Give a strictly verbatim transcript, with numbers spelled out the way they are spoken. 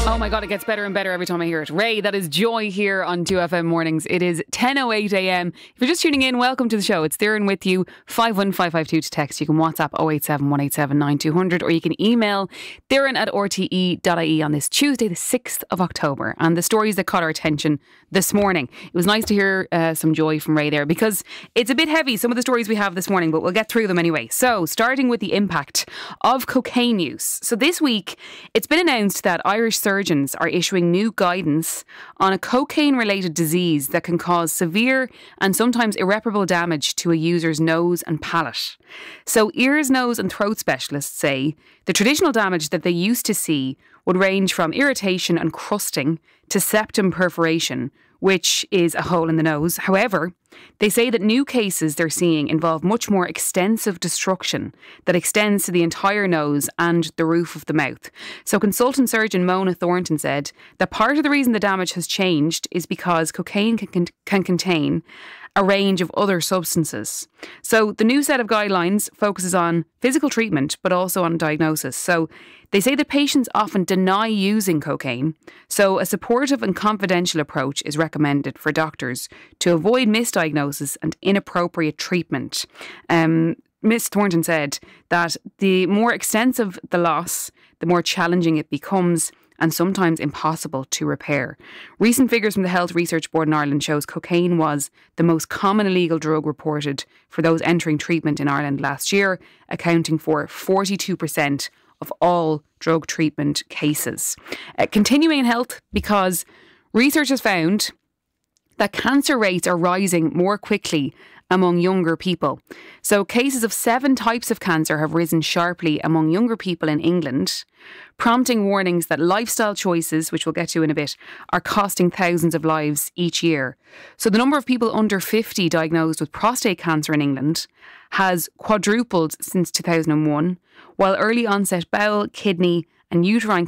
Oh my God, it gets better and better every time I hear it. Ray, that is Joy here on two F M Mornings. It is ten oh eight a m. If you're just tuning in, welcome to the show. It's Darren with you. five one five five two to text. You can WhatsApp oh eight seven, one eight seven, nine two hundred, or you can email Darren at r t e dot i e on this Tuesday, the sixth of October. And the stories that caught our attention this morning. It was nice to hear uh, some joy from Ray there, because it's a bit heavy, some of the stories we have this morning, but we'll get through them anyway. So, starting with the impact of cocaine use. So this week, it's been announced that Irish surgeons are issuing new guidance on a cocaine-related disease that can cause severe and sometimes irreparable damage to a user's nose and palate. So ears, nose and throat specialists say the traditional damage that they used to see would range from irritation and crusting to septum perforation, which is a hole in the nose. However, they say that new cases they're seeing involve much more extensive destruction that extends to the entire nose and the roof of the mouth. So consultant surgeon Mona Thornton said that part of the reason the damage has changed is because cocaine can, can, can contain a range of other substances. So the new set of guidelines focuses on physical treatment, but also on diagnosis. So they say that patients often deny using cocaine. So a supportive and confidential approach is recommended for doctors to avoid misdiagnosis and inappropriate treatment. Um, Miss Thornton said that the more extensive the loss, the more challenging it becomes, and sometimes impossible to repair. Recent figures from the Health Research Board in Ireland shows cocaine was the most common illegal drug reported for those entering treatment in Ireland last year, accounting for forty-two percent of all drug treatment cases. Uh, continuing in health, because research has found that cancer rates are rising more quickly among younger people. So cases of seven types of cancer have risen sharply among younger people in England, prompting warnings that lifestyle choices, which we'll get to in a bit, are costing thousands of lives each year. So the number of people under fifty diagnosed with prostate cancer in England has quadrupled since two thousand one, while early onset bowel, kidney and uterine